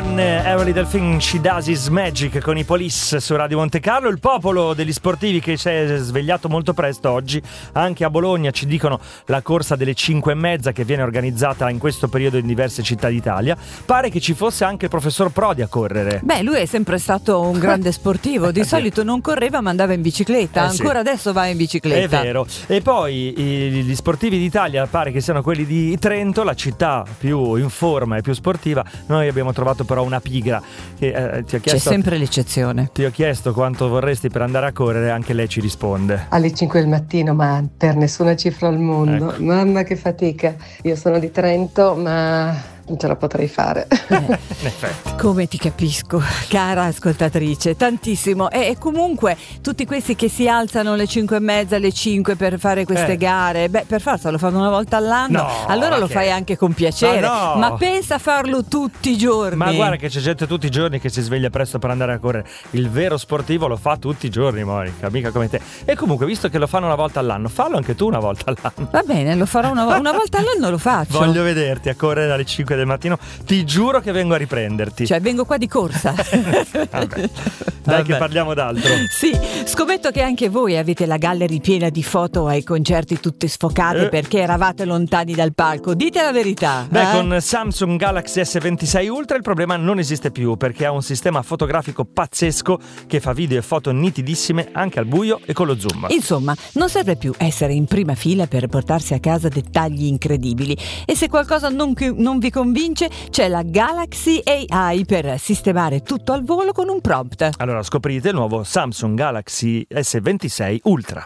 con Every Little Thing She Does Is Magic con i Police su Radio Monte Carlo. Il popolo degli sportivi che si è svegliato molto presto oggi, anche a Bologna, ci dicono la corsa delle 5:30 che viene organizzata in questo periodo in diverse città d'Italia. Pare che ci fosse anche il professor Prodi a correre. Beh, lui è sempre stato un grande sportivo, di solito non correva ma andava in bicicletta, ancora adesso va in bicicletta. È vero. E poi gli sportivi d'Italia pare che siano quelli di Trento, la città più in forma e più sportiva. Noi abbiamo trovato però una pigra che ti ho chiesto, c'è sempre l'eccezione. Ti ho chiesto quanto vorresti per andare a correre, anche lei ci risponde alle 5 del mattino, ma per nessuna cifra al mondo. Ecco. Mamma che fatica, io sono di Trento ma non ce la potrei fare. In effetti. Come ti capisco, cara ascoltatrice, tantissimo. E comunque tutti questi che si alzano alle 5:30, alle 5 per fare queste gare, beh, per forza lo fanno una volta all'anno. No, allora lo fai anche con piacere. Ma pensa a farlo tutti i giorni. Ma guarda che c'è gente tutti i giorni che si sveglia presto per andare a correre. Il vero sportivo lo fa tutti i giorni, Monica, mica come te. E comunque, visto che lo fanno una volta all'anno, fallo anche tu una volta all'anno. Va bene, lo farò una volta all'anno, lo faccio. Voglio vederti a correre alle 5 del mattino, ti giuro che vengo a riprenderti. Cioè vengo qua di corsa. Vabbè. Dai, che parliamo d'altro. Sì, scommetto che anche voi avete la gallery piena di foto ai concerti tutte sfocate perché eravate lontani dal palco. Dite la verità. Beh, con Samsung Galaxy S26 Ultra il problema non esiste più, perché ha un sistema fotografico pazzesco che fa video e foto nitidissime anche al buio e con lo zoom. Insomma, non serve più essere in prima fila per portarsi a casa dettagli incredibili. E se qualcosa non vi convince, c'è la Galaxy AI per sistemare tutto al volo con un prompt. Allora scoprite il nuovo Samsung Galaxy S26 Ultra.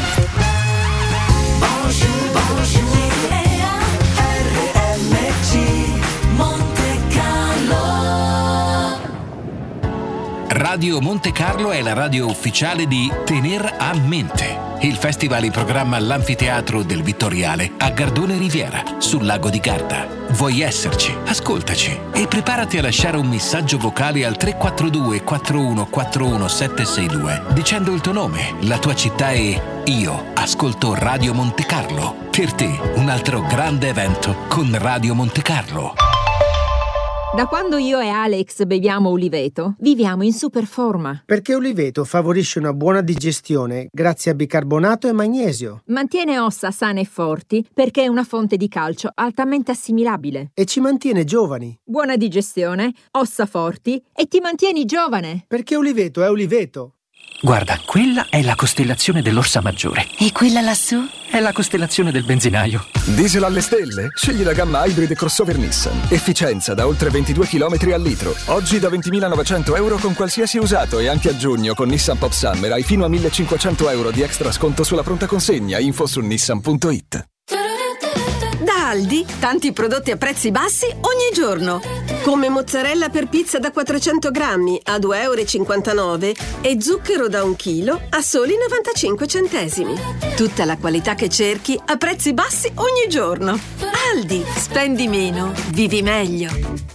Radio Monte Carlo è la radio ufficiale di Tener a Mente, il festival in programma all'Anfiteatro del Vittoriale a Gardone Riviera, sul lago di Garda. Vuoi esserci? Ascoltaci e preparati a lasciare un messaggio vocale al 342 4141 762 dicendo il tuo nome, la tua città e io ascolto Radio Monte Carlo. Per te un altro grande evento con Radio Monte Carlo. Da quando io e Alex beviamo Uliveto, viviamo in super forma. Perché Uliveto favorisce una buona digestione grazie a bicarbonato e magnesio. Mantiene ossa sane e forti perché è una fonte di calcio altamente assimilabile. E ci mantiene giovani. Buona digestione, ossa forti e ti mantieni giovane. Perché Uliveto è Uliveto. Guarda, quella è la costellazione dell'Orsa Maggiore. E quella lassù? È la costellazione del benzinaio. Diesel alle stelle? Scegli la gamma Hybrid crossover Nissan. Efficienza da oltre 22 km al litro. Oggi da 20.900 euro con qualsiasi usato e anche a giugno con Nissan Pop Summer hai fino a 1.500 euro di extra sconto sulla pronta consegna. Info su nissan.it. Da Aldi, tanti prodotti a prezzi bassi ogni giorno. Come mozzarella per pizza da 400 grammi a 2,59 euro e zucchero da 1 chilo a soli 95 centesimi. Tutta la qualità che cerchi a prezzi bassi ogni giorno. Aldi, spendi meno, vivi meglio.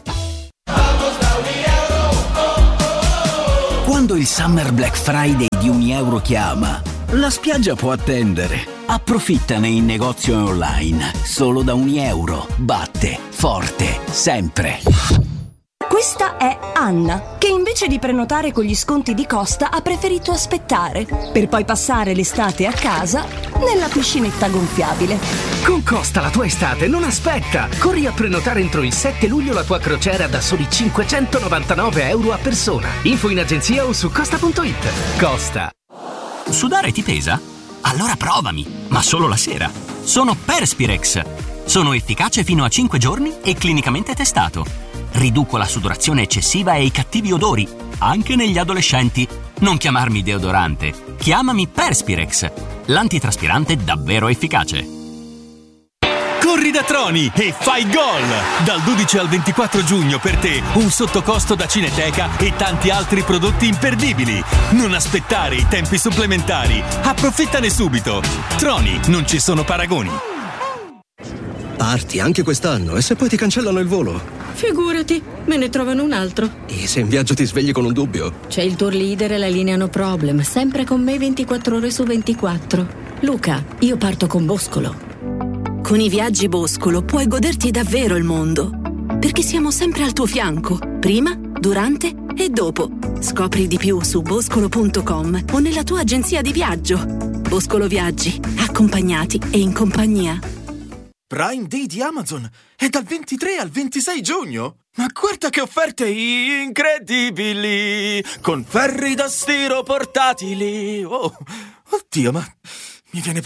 Quando il Summer Black Friday di €1 chiama, la spiaggia può attendere. Approfittane in negozio e online. Solo da €1. Batte forte sempre. Questa è Anna, che invece di prenotare con gli sconti di Costa ha preferito aspettare, per poi passare l'estate a casa nella piscinetta gonfiabile. Con Costa la tua estate non aspetta! Corri a prenotare entro il 7 luglio la tua crociera da soli €599 a persona. Info in agenzia o su costa.it. Costa. Sudare ti pesa? Allora provami, ma solo la sera. Sono Perspirex. Sono efficace fino a 5 giorni e clinicamente testato. Riduco la sudorazione eccessiva e i cattivi odori, anche negli adolescenti. Non chiamarmi deodorante, chiamami Perspirex, l'antitraspirante davvero efficace. Corri da Troni e fai gol! Dal 12 al 24 giugno per te un sottocosto da Cineteca e tanti altri prodotti imperdibili. Non aspettare i tempi supplementari. Approfittane subito. Troni, non ci sono paragoni. Parti anche quest'anno e se poi ti cancellano il volo? Figurati, me ne trovano un altro. E se in viaggio ti svegli con un dubbio? C'è il tour leader e la linea No Problem, sempre con me 24 ore su 24. Luca, io parto con Boscolo. Con i viaggi Boscolo puoi goderti davvero il mondo, perché siamo sempre al tuo fianco prima, durante e dopo. Scopri di più su boscolo.com o nella tua agenzia di viaggio. Boscolo Viaggi, accompagnati e in compagnia. Prime Day di Amazon è dal 23 al 26 giugno. Ma guarda che offerte incredibili! Con ferri da stiro portatili. Oh, oddio, ma mi viene